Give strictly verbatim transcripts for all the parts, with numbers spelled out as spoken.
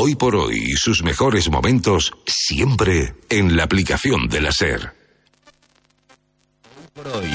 Hoy por hoy y sus mejores momentos siempre en la aplicación de la SER. Por hoy.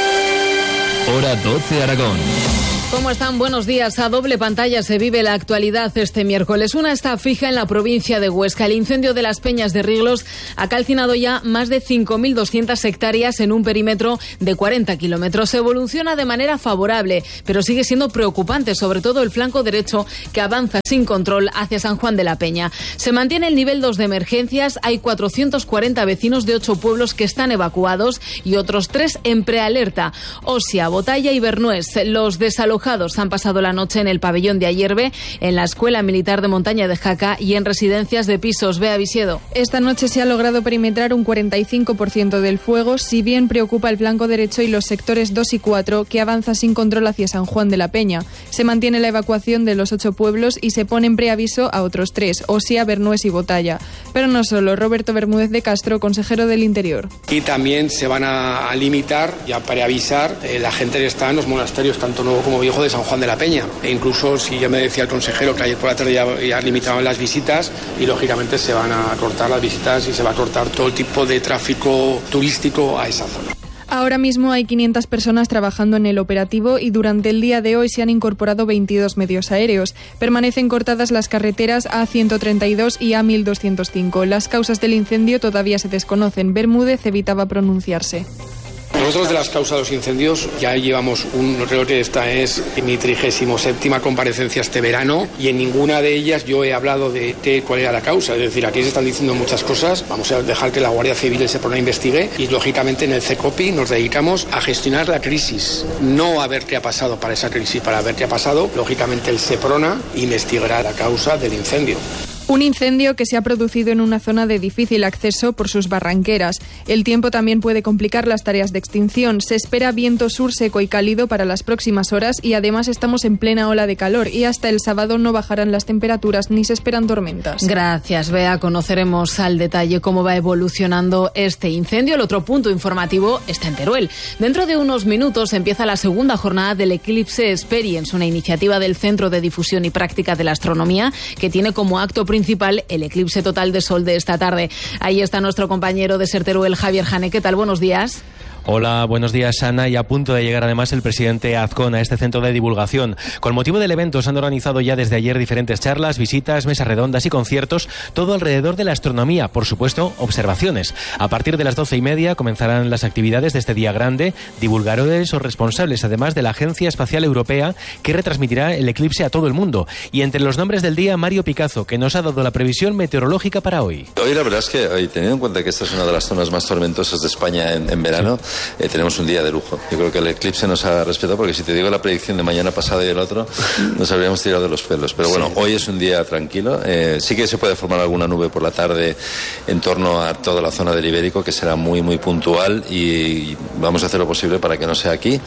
Hora doce Aragón. ¿Cómo están? Buenos días. A doble pantalla se vive la actualidad este miércoles. Una está fija en la provincia de Huesca. El incendio de las Peñas de Riglos ha calcinado ya más de cinco mil doscientas hectáreas en un perímetro de cuarenta kilómetros. Evoluciona de manera favorable, pero sigue siendo preocupante, sobre todo el flanco derecho que avanza sin control hacia San Juan de la Peña. Se mantiene el nivel dos de emergencias. Hay cuatrocientos cuarenta vecinos de ocho pueblos que están evacuados y otros tres en prealerta. Osia, Botalla y Bernués. Los desalojados han pasado la noche en el pabellón de Ayerbe, en la Escuela Militar de Montaña de Jaca y en residencias de pisos. Bea Visiedo. Esta noche se ha logrado perimetrar un cuarenta y cinco por ciento del fuego, si bien preocupa el flanco derecho y los sectores dos y cuatro, que avanza sin control hacia San Juan de la Peña. Se mantiene la evacuación de los ocho pueblos y se pone en preaviso a otros tres, Osia, Bernués y Botalla. Pero no solo. Roberto Bermúdez de Castro, consejero del Interior. Y también se van a, a limitar y a preavisar eh, la gente que está en los monasterios, tanto nuevo como viejo, de San Juan de la Peña. E incluso, si ya me decía el consejero que ayer por la tarde ya, ya limitaban las visitas y lógicamente se van a cortar las visitas y se va a cortar todo el tipo de tráfico turístico a esa zona. Ahora mismo hay quinientas personas trabajando en el operativo y durante el día de hoy se han incorporado veintidós medios aéreos. Permanecen cortadas las carreteras A ciento treinta y dos y A mil doscientos cinco. Las causas del incendio todavía se desconocen. Bermúdez evitaba pronunciarse. Nosotros de las causas de los incendios ya llevamos un, creo que esta es mi trigésimo séptima comparecencia este verano y en ninguna de ellas yo he hablado de, de cuál era la causa. Es decir, aquí se están diciendo muchas cosas, vamos a dejar que la Guardia Civil y el Seprona investigue y lógicamente en el CECOPI nos dedicamos a gestionar la crisis, no a ver qué ha pasado para esa crisis, para ver qué ha pasado, lógicamente el Seprona investigará la causa del incendio. Un incendio que se ha producido en una zona de difícil acceso por sus barranqueras. El tiempo también puede complicar las tareas de extinción. Se espera viento sur seco y cálido para las próximas horas y además estamos en plena ola de calor y hasta el sábado no bajarán las temperaturas ni se esperan tormentas. Gracias, Bea. Conoceremos al detalle cómo va evolucionando este incendio. El otro punto informativo está en Teruel. Dentro de unos minutos empieza la segunda jornada del Eclipse Experience, una iniciativa del Centro de Difusión y Práctica de la Astronomía que tiene como acto principal principal el eclipse total de sol de esta tarde. Ahí está nuestro compañero de SER Teruel, Javier Jane. ¿Qué tal? Buenos días. Hola, buenos días, Ana. Y a punto de llegar además el presidente Azcón a este centro de divulgación. Con motivo del evento se han organizado ya desde ayer diferentes charlas, visitas, mesas redondas y conciertos, todo alrededor de la astronomía, por supuesto, observaciones. A partir de las doce y media comenzarán las actividades de este día grande, divulgadores o responsables, además de la Agencia Espacial Europea, que retransmitirá el eclipse a todo el mundo. Y entre los nombres del día, Mario Picazo, que nos ha dado la previsión meteorológica para hoy. Hoy la verdad es que, hoy, teniendo en cuenta que esta es una de las zonas más tormentosas de España en, en verano, sí. Eh, tenemos un día de lujo. Yo creo que el eclipse nos ha respetado porque si te digo la predicción de mañana pasado y el otro, nos habríamos tirado de los pelos. Pero bueno, sí. Hoy es un día tranquilo. Eh, sí que se puede formar alguna nube por la tarde en torno a toda la zona del Ibérico, que será muy, muy puntual y vamos a hacer lo posible para que no sea aquí.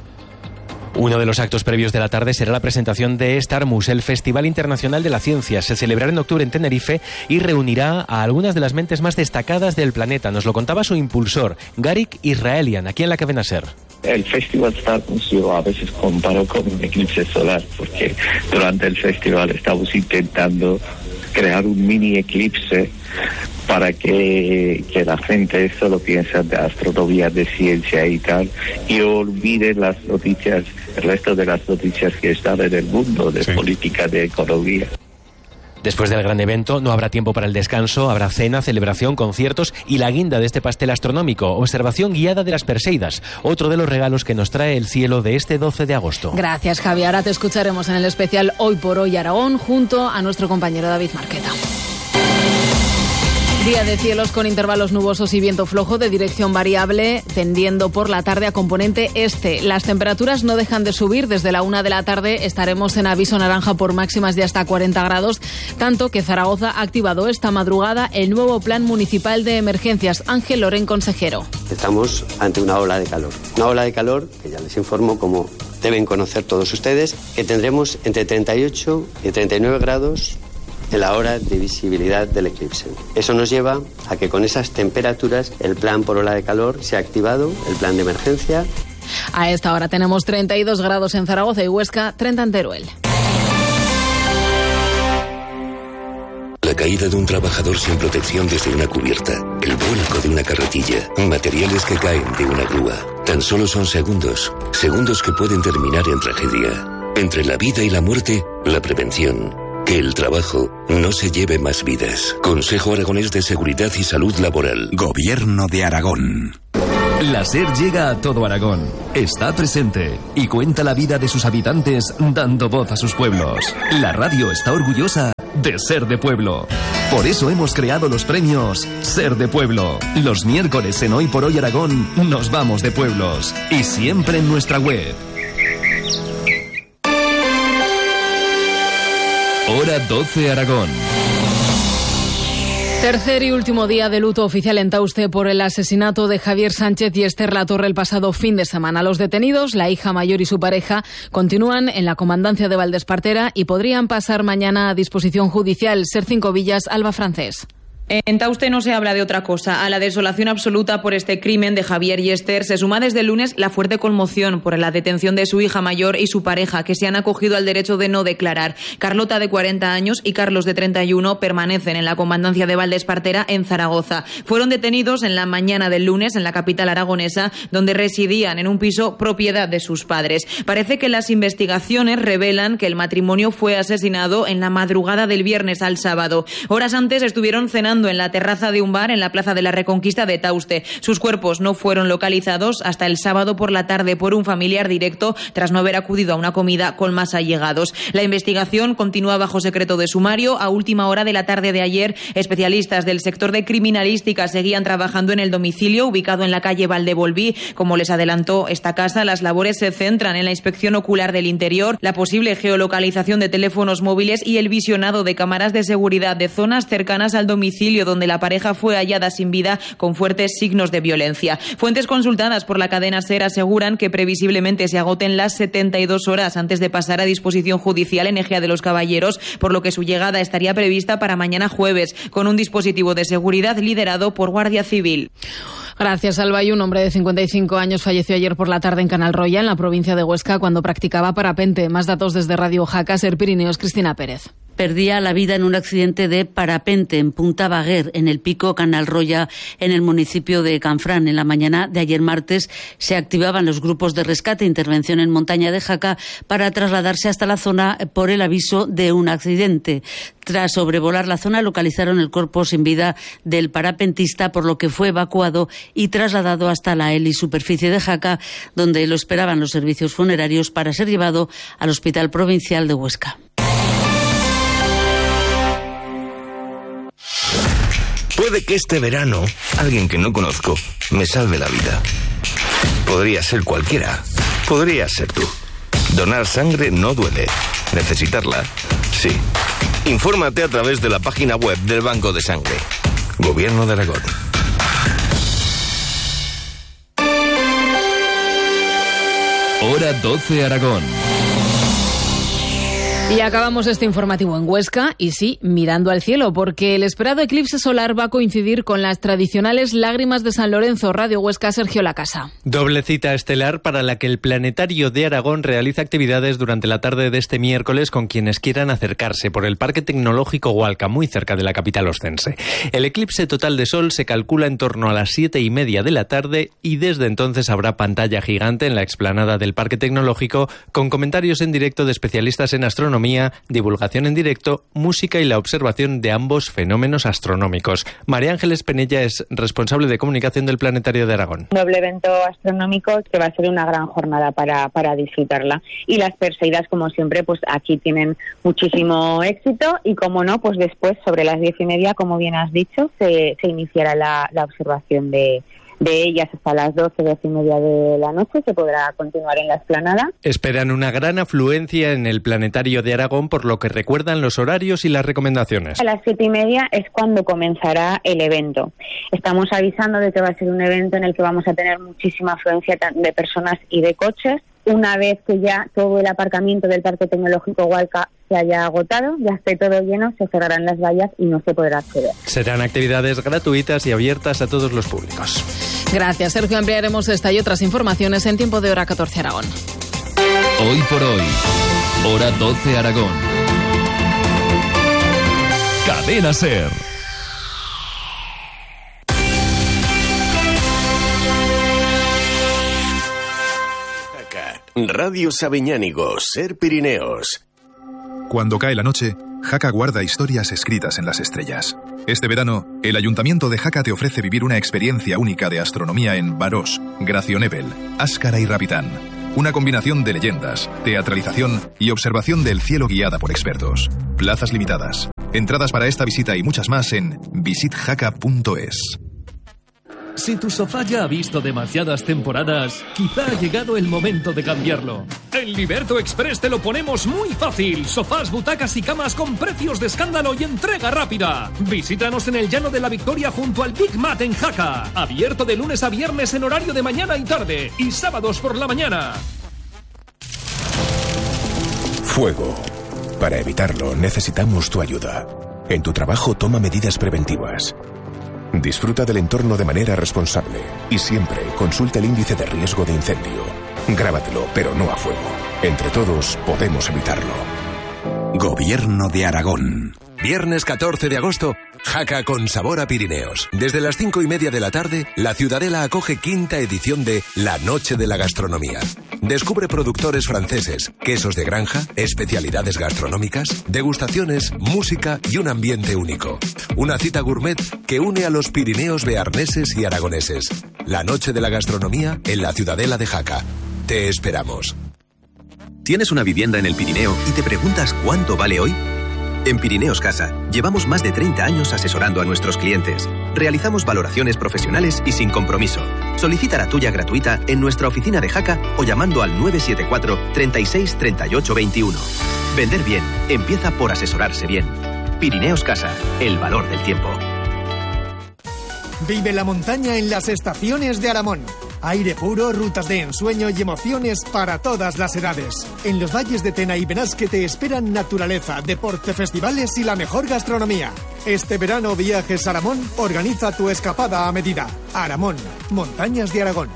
Uno de los actos previos de la tarde será la presentación de Starmus, el Festival Internacional de la Ciencia. Se celebrará en octubre en Tenerife y reunirá a algunas de las mentes más destacadas del planeta. Nos lo contaba su impulsor, Garik Israelian, aquí en la cadena SER. El Festival Starmus yo a veces comparo con un eclipse solar, porque durante el festival estamos intentando crear un mini eclipse para que, que la gente solo piense de astronomía, de ciencia y tal, y olvide las noticias, el resto de las noticias que están en el mundo, de sí. política, de economía. Después del gran evento no habrá tiempo para el descanso, habrá cena, celebración, conciertos y la guinda de este pastel astronómico, observación guiada de las Perseidas, otro de los regalos que nos trae el cielo de este doce de agosto. Gracias, Javier. Ahora te escucharemos en el especial Hoy por Hoy Aragón junto a nuestro compañero David Marqueta. Día de cielos con intervalos nubosos y viento flojo de dirección variable, tendiendo por la tarde a componente este. Las temperaturas no dejan de subir. Desde la una de la tarde estaremos en aviso naranja por máximas de hasta cuarenta grados, tanto que Zaragoza ha activado esta madrugada el nuevo plan municipal de emergencias. Ángel Loren, consejero. Estamos ante una ola de calor. Una ola de calor que ya les informo, como deben conocer todos ustedes, que tendremos entre treinta y ocho y treinta y nueve grados en la hora de visibilidad del eclipse. Eso nos lleva a que con esas temperaturas el plan por ola de calor se ha activado, el plan de emergencia. A esta hora tenemos treinta y dos grados en Zaragoza y Huesca, treinta en Teruel. La caída caída de un trabajador sin protección desde una cubierta, el vuelco de una carretilla, materiales que caen de una grúa. Tan solo son segundos, segundos que pueden terminar en tragedia. Entre la vida y la muerte, la prevención. Que el trabajo no se lleve más vidas. Consejo Aragonés de Seguridad y Salud Laboral. Gobierno de Aragón. La SER llega a todo Aragón, está presente y cuenta la vida de sus habitantes dando voz a sus pueblos. La radio está orgullosa de ser de pueblo. Por eso hemos creado los premios Ser de Pueblo. Los miércoles en Hoy por Hoy Aragón nos vamos de pueblos y siempre en nuestra web. Hora doce Aragón. Tercer y último día de luto oficial en Tauste por el asesinato de Javier Sánchez y Esther Latorre el pasado fin de semana. Los detenidos, la hija mayor y su pareja, continúan en la comandancia de Valdespartera y podrían pasar mañana a disposición judicial. Ser Cinco Villas, Alba Francés. En Tauste no se habla de otra cosa. A la desolación absoluta por este crimen de Javier y Esther se suma desde el lunes la fuerte conmoción por la detención de su hija mayor y su pareja, que se han acogido al derecho de no declarar. Carlota, de cuarenta años, y Carlos, de treinta y uno, permanecen en la comandancia de Valdespartera en Zaragoza. Fueron detenidos en la mañana del lunes en la capital aragonesa, donde residían en un piso propiedad de sus padres. Parece que las investigaciones revelan que el matrimonio fue asesinado en la madrugada del viernes al sábado. Horas antes estuvieron cenando en la terraza de un bar en la Plaza de la Reconquista de Tauste. Sus cuerpos no fueron localizados hasta el sábado por la tarde por un familiar directo tras no haber acudido a una comida con más allegados. La investigación continúa bajo secreto de sumario. A última hora de la tarde de ayer, especialistas del sector de criminalística seguían trabajando en el domicilio ubicado en la calle Valdevolví. Como les adelantó esta casa, las labores se centran en la inspección ocular del interior, la posible geolocalización de teléfonos móviles y el visionado de cámaras de seguridad de zonas cercanas al domicilio donde la pareja fue hallada sin vida con fuertes signos de violencia. Fuentes consultadas por la cadena SER aseguran que previsiblemente se agoten las setenta y dos horas antes de pasar a disposición judicial en Ejea de los Caballeros, por lo que su llegada estaría prevista para mañana jueves, con un dispositivo de seguridad liderado por Guardia Civil. Gracias, Alba. Y un hombre de cincuenta y cinco años falleció ayer por la tarde en Canalroya, en la provincia de Huesca, cuando practicaba parapente. Más datos desde Radio Jaca, SER Pirineos, Cristina Pérez. Perdía la vida en un accidente de parapente en Punta Baguer, en el pico Canalroya, en el municipio de Canfrán. En la mañana de ayer martes se activaban los grupos de rescate e intervención en montaña de Jaca para trasladarse hasta la zona por el aviso de un accidente. Tras sobrevolar la zona, localizaron el cuerpo sin vida del parapentista, por lo que fue evacuado y trasladado hasta la helisuperficie de Jaca, donde lo esperaban los servicios funerarios para ser llevado al Hospital Provincial de Huesca. Puede que este verano alguien que no conozco me salve la vida. Podría ser cualquiera. Podría ser tú. Donar sangre no duele. Necesitarla, sí. Infórmate a través de la página web del Banco de Sangre. Gobierno de Aragón. Hora doce Aragón. Y acabamos este informativo en Huesca, y sí, mirando al cielo, porque el esperado eclipse solar va a coincidir con las tradicionales lágrimas de San Lorenzo. Radio Huesca, Sergio Lacasa. Doble cita estelar para la que el Planetario de Aragón realiza actividades durante la tarde de este miércoles con quienes quieran acercarse por el Parque Tecnológico Hualca, muy cerca de la capital ostense. El eclipse total de sol se calcula en torno a las siete y media de la tarde y desde entonces habrá pantalla gigante en la explanada del Parque Tecnológico con comentarios en directo de especialistas en astronomía, divulgación en directo, música y la observación de ambos fenómenos astronómicos. María Ángeles Penella es responsable de comunicación del Planetario de Aragón. Un doble evento astronómico que va a ser una gran jornada para, para disfrutarla. Y las Perseidas, como siempre, pues aquí tienen muchísimo éxito y, como no, pues después, sobre las diez y media, como bien has dicho, se, se iniciará la, la observación de de ellas hasta las doce, doce y media de la noche. Se podrá continuar en la explanada. Esperan una gran afluencia en el Planetario de Aragón, por lo que recuerdan los horarios y las recomendaciones. A las siete y media es cuando comenzará el evento. Estamos avisando de que va a ser un evento en el que vamos a tener muchísima afluencia de personas y de coches. Una vez que ya todo el aparcamiento del Parque Tecnológico Hualca se haya agotado, ya esté todo lleno, se cerrarán las vallas y no se podrá acceder. Serán actividades gratuitas y abiertas a todos los públicos. Gracias, Sergio. Ampliaremos esta y otras informaciones en tiempo de Hora catorce Aragón. Hoy por hoy, Hora doce Aragón. Cadena SER. Radio Sabiñánigo, SER Pirineos. Cuando cae la noche, Jaca guarda historias escritas en las estrellas. Este verano, el Ayuntamiento de Jaca te ofrece vivir una experiencia única de astronomía en Barós, Gracionebel, Áscara y Rapitán. Una combinación de leyendas, teatralización y observación del cielo guiada por expertos. Plazas limitadas. Entradas para esta visita y muchas más en visit jaca punto es. Si tu sofá ya ha visto demasiadas temporadas, quizá ha llegado el momento de cambiarlo. En Liberto Express te lo ponemos muy fácil. Sofás, butacas y camas con precios de escándalo y entrega rápida. Visítanos en el Llano de la Victoria junto al Big Mat en Jaca. Abierto de lunes a viernes en horario de mañana y tarde. Y sábados por la mañana. Fuego. Para evitarlo necesitamos tu ayuda. En tu trabajo toma medidas preventivas. Disfruta del entorno de manera responsable y siempre consulta el índice de riesgo de incendio. Grábatelo, pero no a fuego. Entre todos podemos evitarlo. Gobierno de Aragón. Viernes catorce de agosto, Jaca con sabor a Pirineos. Desde las cinco y media de la tarde, la Ciudadela acoge quinta edición de La Noche de la Gastronomía. Descubre productores franceses, quesos de granja, especialidades gastronómicas, degustaciones, música y un ambiente único. Una cita gourmet que une a los Pirineos bearneses y aragoneses. La Noche de la Gastronomía en la Ciudadela de Jaca. Te esperamos. ¿Tienes una vivienda en el Pirineo y te preguntas cuánto vale hoy? En Pirineos Casa llevamos más de treinta años asesorando a nuestros clientes. Realizamos valoraciones profesionales y sin compromiso. Solicita la tuya gratuita en nuestra oficina de Jaca o llamando al nueve siete cuatro, treinta y seis, treinta y ocho, veintiuno. Vender bien empieza por asesorarse bien. Pirineos Casa, el valor del tiempo. Vive la montaña en las estaciones de Aramón. Aire puro, rutas de ensueño y emociones para todas las edades. En los valles de Tena y Benasque te esperan naturaleza, deporte, festivales y la mejor gastronomía. Este verano Viajes Aramón organiza tu escapada a medida. Aramón, Montañas de Aragón.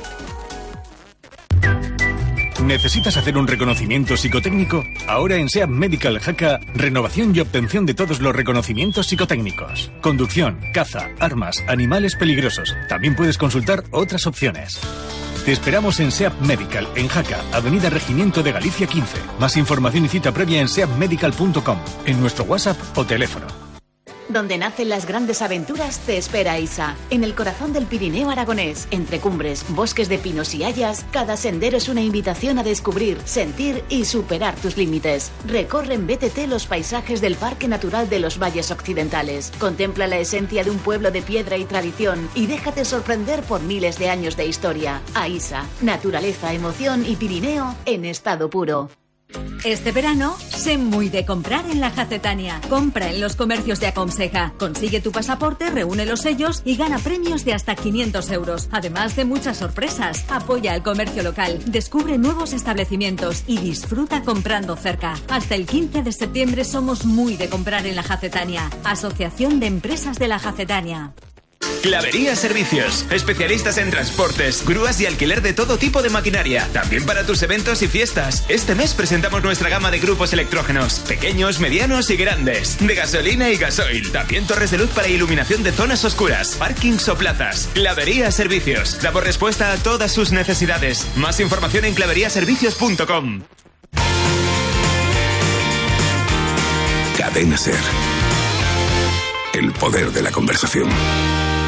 ¿Necesitas hacer un reconocimiento psicotécnico? Ahora en SEAT Medical Jaca, renovación y obtención de todos los reconocimientos psicotécnicos. Conducción, caza, armas, animales peligrosos. También puedes consultar otras opciones. Te esperamos en SEAT Medical, en Jaca, Avenida Regimiento de Galicia quince. Más información y cita previa en seat medical punto com, en nuestro WhatsApp o teléfono. Donde nacen las grandes aventuras te espera ISA. En el corazón del Pirineo aragonés, entre cumbres, bosques de pinos y hayas, cada sendero es una invitación a descubrir, sentir y superar tus límites. Recorre en B T T los paisajes del Parque Natural de los Valles Occidentales. Contempla la esencia de un pueblo de piedra y tradición y déjate sorprender por miles de años de historia. AISA, naturaleza, emoción y Pirineo en estado puro. Este verano, sé muy de comprar en la Jacetania. Compra en los comercios de Aconseja. Consigue tu pasaporte, reúne los sellos y gana premios de hasta quinientos euros. Además de muchas sorpresas. Apoya al comercio local, descubre nuevos establecimientos y disfruta comprando cerca. Hasta el quince de septiembre somos muy de comprar en la Jacetania. Asociación de Empresas de la Jacetania. Clavería Servicios, especialistas en transportes, grúas y alquiler de todo tipo de maquinaria, también para tus eventos y fiestas. Este mes presentamos nuestra gama de grupos electrógenos, pequeños, medianos y grandes, de gasolina y gasoil, también torres de luz para iluminación de zonas oscuras, parkings o plazas. Clavería Servicios, damos respuesta a todas sus necesidades. Más información en clavería servicios punto com. Cadena SER. El poder de la conversación.